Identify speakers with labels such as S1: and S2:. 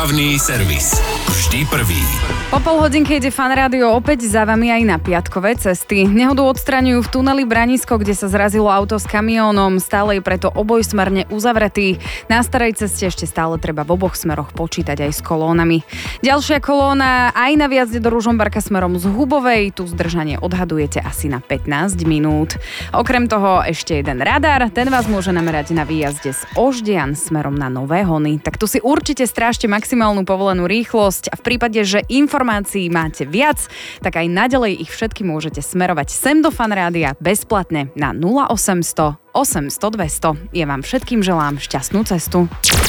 S1: Hlavný servis. Vždy prvý.
S2: Po pol hodinke ide Fan Rádio opäť za vami aj na piatkové cesty. Nehodu odstraňujú v tuneli Branisko, kde sa zrazilo auto s kamiónom, stále je preto obojsmerne uzavretý. Na starej ceste ešte stále treba v oboch smeroch počítať aj s kolónami. Ďalšia kolóna aj na viazde do Ružomberka smerom z Hubovej, tu zdržanie odhadujete asi na 15 minút. Okrem toho ešte jeden radar, ten vás môže namerať na výjazde z Oždian smerom na Nové Hony. Tak tu si určite strážte maximálnu povolenú rýchlosť a v prípade, že informácií máte viac, tak aj naďalej ich všetky môžete smerovať sem do Fan Rádia bezplatne na 0800 800 200. Ja vám všetkým želám šťastnú cestu.